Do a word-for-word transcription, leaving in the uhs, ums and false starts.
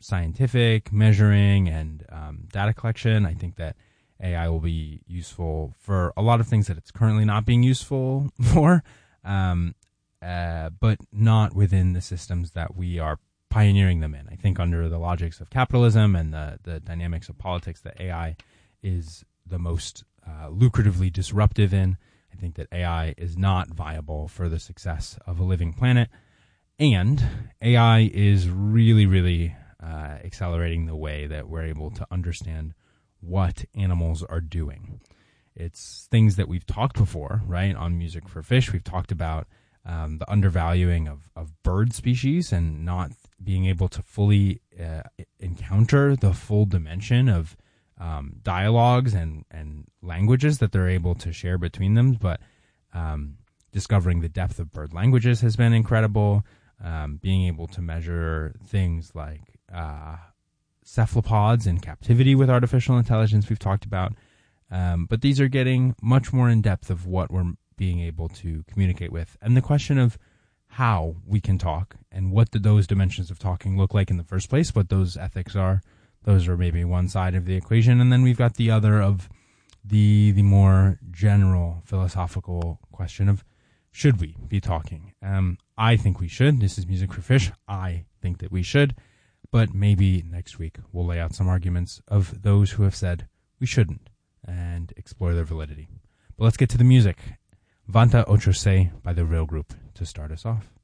scientific measuring and um, data collection. I think that A I will be useful for a lot of things that it's currently not being useful for, um, uh, but not within the systems that we are pioneering them in. I think under the logics of capitalism and the, the dynamics of politics that A I is the most uh, lucratively disruptive in. I think that A I is not viable for the success of a living planet. And A I is really, really uh, accelerating the way that we're able to understand what animals are doing. It's things that we've talked before, right? On Music for Fish, we've talked about um, the undervaluing of, of bird species and not being able to fully uh, encounter the full dimension of um, dialogues and, and languages that they're able to share between them. But um, discovering the depth of bird languages has been incredible. Um, being able to measure things like uh, cephalopods in captivity with artificial intelligence we've talked about. Um, but these are getting much more in depth of what we're being able to communicate with. And the question of how we can talk and what do those dimensions of talking look like in the first place, what those ethics are, those are maybe one side of the equation. And then we've got the other of the the more general philosophical question of should we be talking? Um, I think we should. This is Music for Fish. I think that we should. But maybe next week we'll lay out some arguments of those who have said we shouldn't and explore their validity. But let's get to the music. Vanta Ocho Se by the Rail Group to start us off.